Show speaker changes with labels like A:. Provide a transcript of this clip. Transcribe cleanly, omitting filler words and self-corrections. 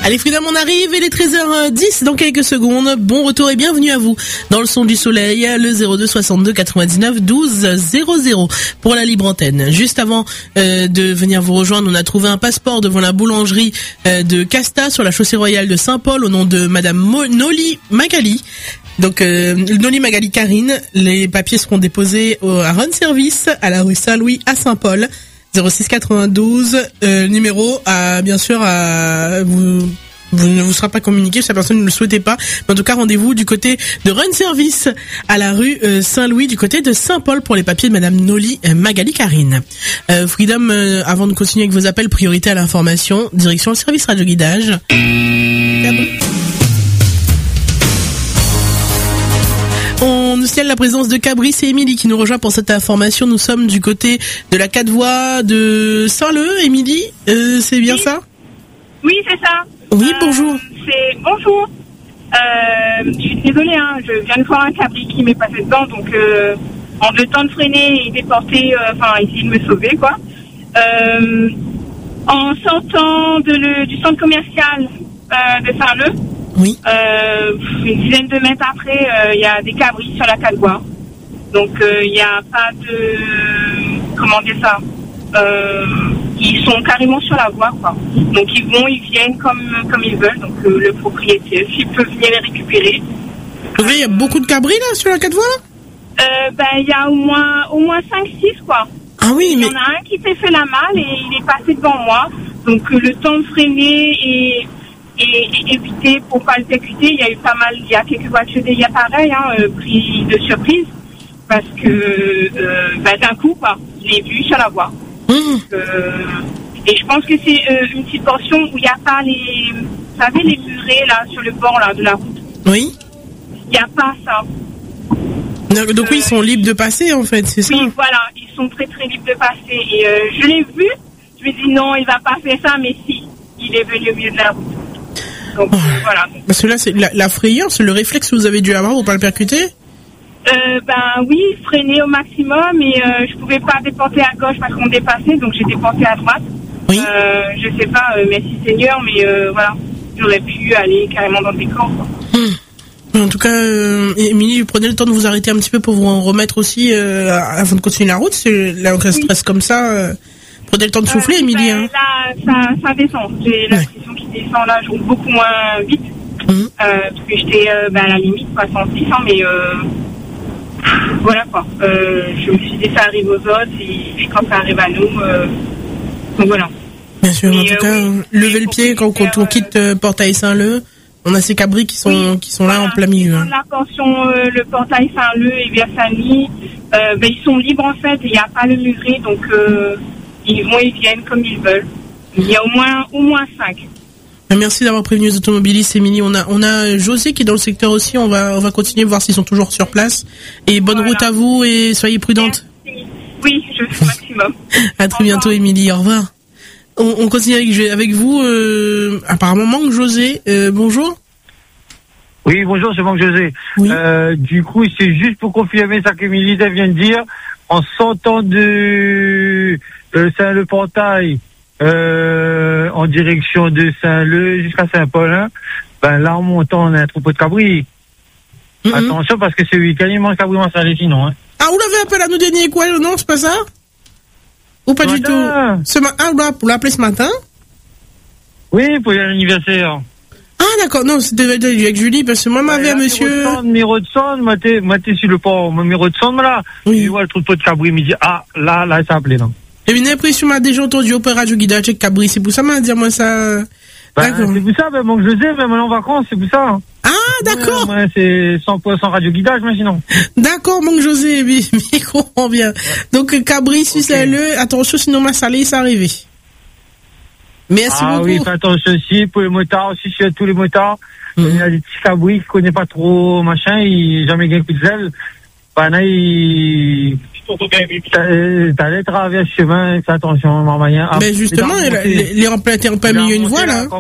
A: Allez Freedom, on arrive, il est 13h10 dans quelques secondes. Bon retour et bienvenue à vous dans le son du soleil, le 02 62 99 12 00 pour la libre antenne. Juste avant de venir vous rejoindre, on a trouvé un passeport devant la boulangerie de Casta sur la chaussée royale de Saint-Paul au nom de Madame Noli Magali. Donc Noli Magali Karine, les papiers seront déposés à Run Service à la rue Saint-Louis à Saint-Paul. 06 92, numéro bien sûr vous ne vous sera pas communiqué si la personne ne le souhaitait pas. Mais en tout cas, rendez-vous du côté de Run Service à la rue Saint-Louis du côté de Saint-Paul pour les papiers de Madame Noli Magali Karine. Freedom, avant de continuer avec vos appels, priorité à l'information, direction le service radio guidage. On nous signale la présence de Cabrice et Émilie qui nous rejoint pour cette information. Nous sommes du côté de la 4 voies de Saint-Leu. Émilie, c'est bien ça?
B: Oui, c'est ça.
A: Oui, bonjour.
B: Bonjour. Je suis désolée, je viens de voir un cabri qui m'est passé dedans, donc en deux temps de freiner et déporter, essayer de me sauver, quoi. En sortant du centre commercial de Saint-Leu,
A: oui.
B: Une dizaine de mètres après, il y a des cabris sur la 4 voies. Donc il n'y a pas de... Comment dire ça ils sont carrément sur la voie, quoi. Donc ils viennent comme ils veulent. Donc le propriétaire, s'il peut venir les récupérer.
A: Il y a beaucoup de cabris là sur la 4 voies là?
B: Il y a au moins 5-6, quoi.
A: Ah oui, mais...
B: Il y en a un qui s'est fait la malle et il est passé devant moi. Donc le temps de freiner et éviter pour pas le percuter, il y a quelques voitures déjà pareilles, pris de surprise. Parce que d'un coup, quoi, je l'ai vu sur la voie. Et je pense que c'est une petite portion où il n'y a pas vous savez, les murets là sur le bord là de la route.
A: Oui.
B: Il n'y a pas ça.
A: Donc oui, ils sont libres de passer en fait, c'est ça?
B: Oui, voilà, ils sont très très libres de passer. Et je l'ai vu, je me dis non, il va pas faire ça, mais si, il est venu au milieu de la route. Donc voilà.
A: Parce que là, c'est la frayeur, c'est le réflexe que vous avez dû avoir pour pas le percuter?
B: Oui, freiner au maximum et je pouvais pas déporter à gauche parce qu'on dépassait, donc j'ai déporté à droite.
A: Oui.
B: Je sais pas, merci Seigneur, mais voilà, j'aurais pu aller carrément dans des camps, quoi.
A: En tout cas, Émilie, prenez le temps de vous arrêter un petit peu pour vous remettre aussi avant de continuer la route. Là, on stress comme ça. Prenez le temps de souffler, Émilie.
B: Là, ça descend. J'ai la pression qui descend là, je roule beaucoup moins vite. Parce que j'étais à la limite, pas 110, mais voilà quoi. Je me suis dit ça arrive aux autres et quand ça arrive à nous, donc voilà.
A: Bien sûr, en tout cas, levez le pied quand on quitte Portail Saint-Leu. On a ces cabris qui sont là en plein milieu.
B: La portion, le Portail Saint-Leu et Versani, ils sont libres en fait. Il n'y a pas le muret, donc ils viennent comme ils veulent. Il y a au moins 5.
A: Merci d'avoir prévenu les automobilistes, Émilie. On a José qui est dans le secteur aussi. On va continuer voir s'ils sont toujours sur place. Et bonne route à vous et soyez prudentes.
B: Merci. Oui, je fais le maximum.
A: À très bientôt, Émilie. Au revoir. On continue avec vous. Apparemment, Manque José. Bonjour.
C: Oui, bonjour, c'est Manque José.
A: Oui.
C: Du coup, c'est juste pour confirmer ça qu'Émilie vient de dire. En sortant de Saint-Leu Portail, en direction de Saint-Leu jusqu'à Saint-Paul, là en montant on a un troupeau de cabris. Attention parce que c'est le week-end il manque cabris en Saint-Leu sinon.
A: Ah, vous l'avez appelé à nous donner quoi? Non, c'est pas ça? Ou pas du tout? Vous l'avez appelé ce matin?
C: Oui, pour l'anniversaire.
A: Ah d'accord, non, c'était avec Julie, parce que moi m'avait un monsieur...
C: Numéro de sonde, moi t'es sur le port, mon numéro de sonde, là,
A: oui.
C: Je vois le troupeau de cabris, il me dit, là, ça a appelé, non.
A: J'ai une impression, m'a déjà entendu au radio guidage avec cabri, c'est pour ça m'a dit moi ça...
C: D'accord. C'est pour ça, Manque José, même en vacances, c'est pour ça.
A: Ah, d'accord.
C: Ouais, c'est 100% radio guidage, mais sinon.
A: D'accord, Manque José, mais je comprends bien. Donc, cabri, si c'est le, attention, sinon ma salée, ça arrivé. Merci beaucoup. Ah
C: oui, fais attention aussi, pour les motards, aussi, sur tous les motards. Il y a des petits cabris qui connaissent pas trop, machin, ils jamais gagné coup de zèle. T'allais traverser le chemin, fais attention, Marmaillien.
A: Mais justement, les remplacer en plein milieu une voie, là.